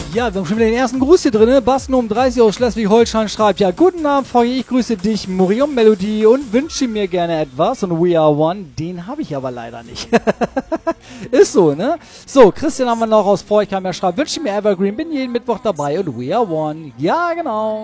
Ja, wir haben schon wieder den ersten Gruß hier drin. Basten 30 aus Schleswig-Holstein schreibt, ja, guten Abend, Frau, ich grüße dich, Murium Melodie und wünsche mir gerne etwas. Und We Are One, den habe ich aber leider nicht. Ist so, ne? So, Christian haben wir noch aus Feuchheim, er schreibt, wünsche mir Evergreen, bin jeden Mittwoch dabei und We Are One. Ja, genau.